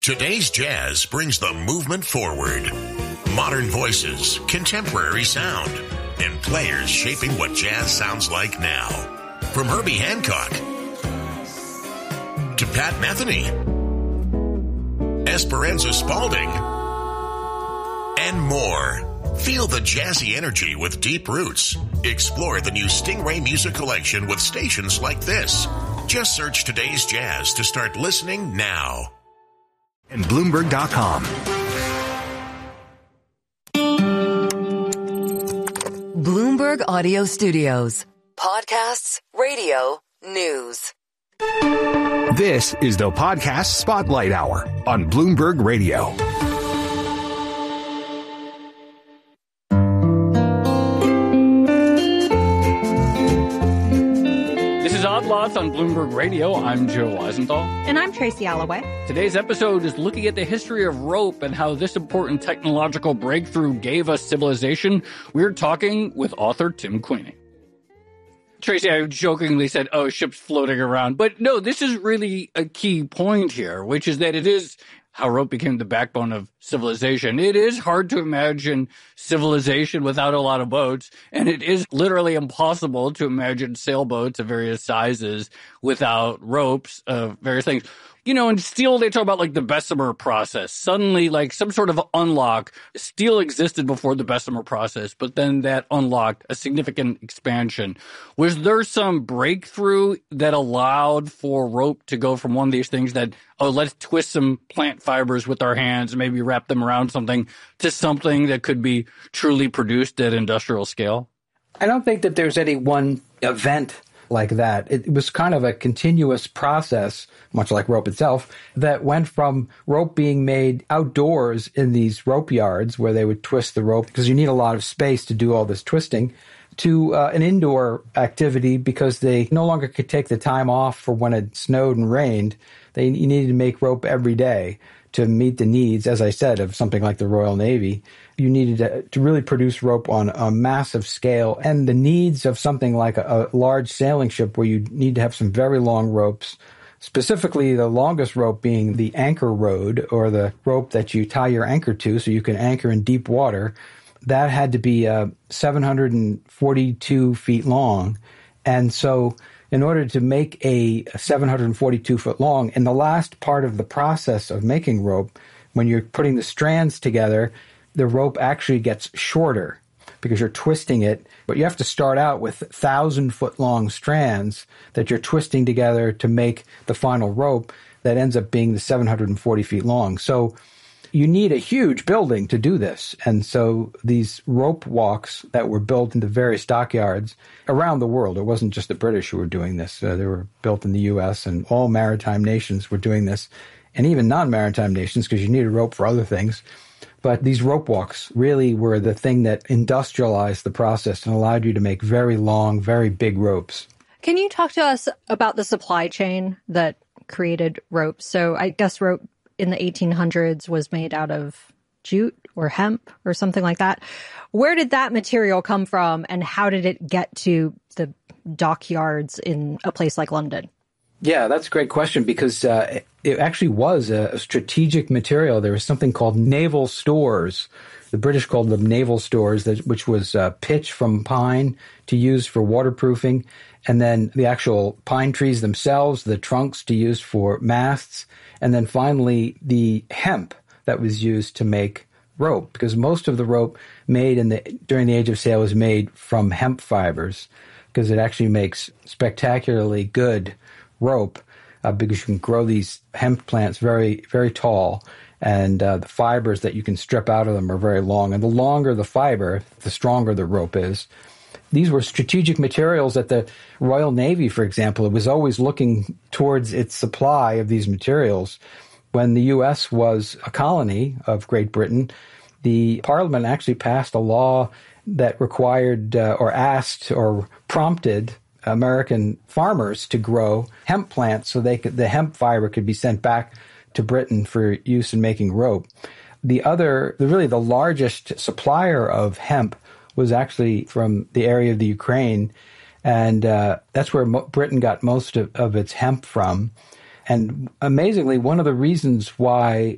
Today's jazz brings the movement forward. Modern voices, contemporary sound, and players shaping what jazz sounds like now. From Herbie Hancock to Pat Metheny, Esperanza Spalding, and more. Feel the jazzy energy with deep roots. Explore the new Stingray Music Collection with stations like this. Just search Today's Jazz to start listening now. And Bloomberg.com. Bloomberg Audio Studios. Podcasts, radio, news. This is the Podcast Spotlight Hour on Bloomberg Radio. This is Odd Lots on Bloomberg Radio. I'm Joe Weisenthal. And I'm Tracy Alloway. Today's episode is looking at the history of rope and how this important technological breakthrough gave us civilization. We're talking with author Tim Queeny. Tracy, I jokingly said, oh, ships floating around. But no, this is really a key point here, which is that it is how rope became the backbone of civilization. It is hard to imagine civilization without a lot of boats, and it is literally impossible to imagine sailboats of various sizes without ropes of various things. You know, in steel, they talk about like the Bessemer process. Suddenly, like some sort of unlock. Steel existed before the Bessemer process, but then that unlocked a significant expansion. Was there some breakthrough that allowed for rope to go from one of these things that, oh, let's twist some plant fibers with our hands, maybe wrap them around something, to something that could be truly produced at industrial scale? I don't think that there's any one event like that. It was kind of a continuous process, much like rope itself, that went from rope being made outdoors in these rope yards where they would twist the rope because you need a lot of space to do all this twisting, to an indoor activity because they no longer could take the time off for when it snowed and rained. You needed to make rope every day to meet the needs, as I said, of something like the Royal Navy. You needed to really produce rope on a massive scale, and the needs of something like a large sailing ship where you need to have some very long ropes, specifically the longest rope being the anchor rod, or the rope that you tie your anchor to so you can anchor in deep water. That had to be 742 feet long. And so in order to make a 742 foot long, in the last part of the process of making rope, when you're putting the strands together, the rope actually gets shorter because you're twisting it. But you have to start out with 1,000-foot-long strands that you're twisting together to make the final rope that ends up being the 740 feet long. So you need a huge building to do this. And so these rope walks that were built into various dockyards around the world, it wasn't just the British who were doing this. They were built in the U.S., and all maritime nations were doing this, and even non-maritime nations, because you needed rope for other things. But these rope walks really were the thing that industrialized the process and allowed you to make very long, very big ropes. Can you talk to us about the supply chain that created rope? So I guess rope in the 1800s was made out of jute or hemp or something like that. Where did that material come from, and how did it get to the dockyards in a place like London? Yeah, that's a great question, because it actually was a strategic material. There was something called naval stores. The British called them naval stores, which was pitch from pine to use for waterproofing, and then the actual pine trees themselves, the trunks to use for masts, and then finally the hemp that was used to make rope, because most of the rope made during the Age of Sail was made from hemp fibers, because it actually makes spectacularly good rope, because you can grow these hemp plants very, very tall, and the fibers that you can strip out of them are very long. And the longer the fiber, the stronger the rope is. These were strategic materials that the Royal Navy, for example, it was always looking towards its supply of these materials. When the U.S. was a colony of Great Britain, the Parliament actually passed a law that required or asked or prompted American farmers to grow hemp plants so the hemp fiber could be sent back to Britain for use in making rope. The largest supplier of hemp was actually from the area of the Ukraine, and that's where Britain got most of its hemp from. And amazingly, one of the reasons why